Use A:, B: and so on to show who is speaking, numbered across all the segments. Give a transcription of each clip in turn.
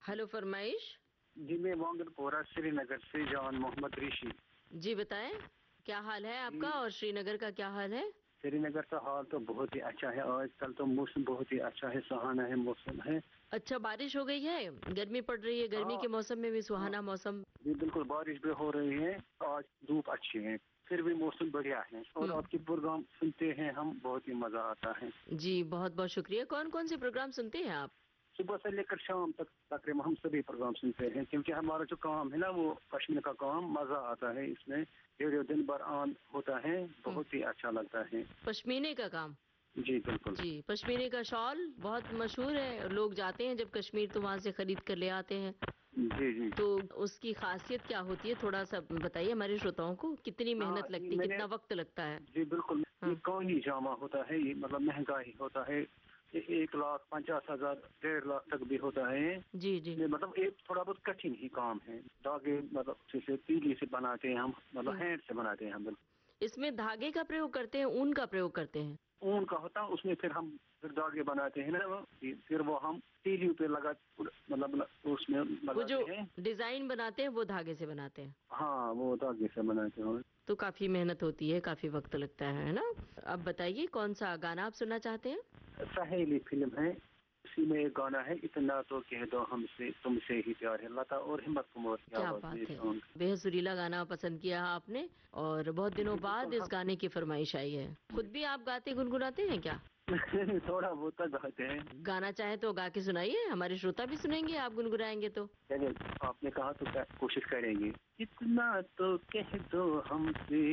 A: Hello फरमाइश।
B: जी मैं वांगलपोरा श्रीनगर से जवान मोहम्मद ऋषि।
A: जी बताएं, क्या हाल है आपका
B: जी
A: और श्रीनगर का क्या हाल है?
B: श्रीनगर का हाल तो बहुत ही अच्छा है। आजकल तो मौसम बहुत ही अच्छा है, सुहाना है मौसम है।
A: अच्छा, बारिश हो गई है? गर्मी पड़ रही है, गर्मी
B: हाँ
A: के मौसम में भी
B: हाँ
A: सुहाना मौसम।
B: जी बिल्कुल, बारिश भी हो रही है। आज धूप अच्छी है, फिर भी मौसम बढ़िया है। और
A: हम्म।
B: आपके प्रोग्राम सुनते हैं हम, बहुत ही मजा आता है।
A: जी बहुत बहुत शुक्रिया। कौन कौन से प्रोग्राम सुनते हैं आप?
B: सुबह से लेकर शाम तक तकरीबन हम सभी प्रोग्राम सुनते हैं, क्योंकि हमारा जो काम है ना वो कश्मीर का काम, मजा आता है इसमें। रेडियो दिन भर ऑन होता है,
A: हम्म।
B: बहुत ही अच्छा लगता है।
A: पश्मीने का काम।
B: जी बिल्कुल।
A: जी, पश्मीने का शॉल बहुत मशहूर है, लोग जाते हैं जब कश्मीर तो वहां से खरीद कर ले आते हैं।
B: जी जी।
A: तो उसकी खासियत क्या होती है, थोड़ा सा बताइए हमारे श्रोताओं को। कितनी
B: हाँ
A: मेहनत
B: ये
A: लगती है,
B: मैंने,
A: कितना वक्त लगता है?
B: जी बिल्कुल, ये
A: हाँ।
B: कानी जामा होता है, ये मतलब महंगा ही होता है। ये 1,50,000 1,50,000 तक भी होता है।
A: जी जी।
B: ये मतलब एक थोड़ा बहुत कठिन ही काम है। धागे मतलब जैसे तीली से बनाते हैं हम, मतलब
A: हम्म।
B: हैंड से बनाते हैं हम बिल्कुल।
A: इसमें धागे का प्रयोग करते हैं, ऊन का प्रयोग करते हैं?
B: ऊन का होता है उसमें, फिर हम फिर धागे बनाते हैं ना फिर वो हम तीली पे लगा, मतलब उसमें
A: वो जो
B: लगाते हैं।
A: डिजाइन बनाते हैं वो धागे से बनाते हैं?
B: हाँ वो धागे से बनाते हैं।
A: तो काफी मेहनत होती है, काफी वक्त लगता है ना? अब बताइए कौन सा गाना आप सुनना चाहते हैं?
B: सहेली फिल्म है, उसी में एक गाना है, इतना तो कह दो हमसे तुमसे ही प्यार है, लता और हिम्मत कुमार की
A: क्या
B: आवाज में ये
A: बात है,
B: सॉन्ग।
A: बेहद सुरीला गाना पसंद किया आपने। और बहुत
B: जी
A: दिनों बाद
B: बिल्कुल
A: इस
B: हम
A: गाने की फरमाइश आई है। खुद भी आप गाते गुनगुनाते हैं क्या?
B: थोड़ा बहुत तो गाते हैं।
A: गाना चाहे तो गा के सुनाइए, हमारे श्रोता भी सुनेंगे आप गुनगुनाएंगे तो।
B: चलिए, आपने कहा तो कोशिश करेंगे। इतना तो कह दो हमसे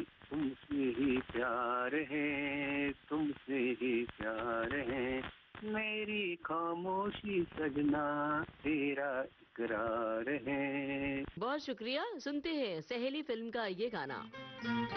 B: तुमसे ही प्यार है, तुमसे ही प्यार है, मेरी खामोशी सजना तेरा इकरार है।
A: बहुत शुक्रिया। सुनते हैं सहेली फिल्म का ये गाना।